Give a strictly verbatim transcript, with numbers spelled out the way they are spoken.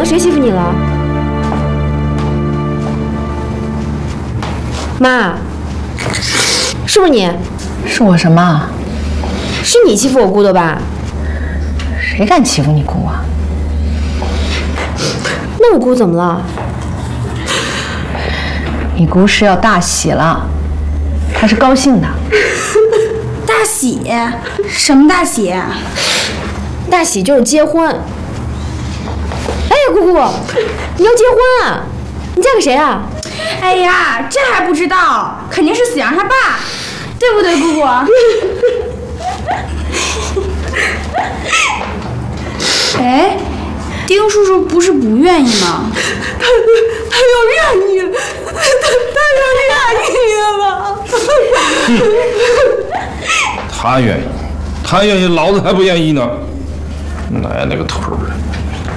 了？谁欺负你了？妈，是不是你？ 是我什么？ 是你欺负我姑的吧？ 谁敢欺负你姑啊？ 那我姑怎么了？ 你姑是要大喜了，她是高兴的。 大喜？什么大喜？ 大喜就是结婚。哎呀，姑姑，你要结婚啊？你嫁给谁啊？ 哎呀，这还不知道？肯定是死阳他爸，对不对，姑姑？哎，丁叔叔不是不愿意吗？ 他他要愿意，他他要愿意了。 他愿意，他愿意，老子还不愿意呢。奶奶个腿儿！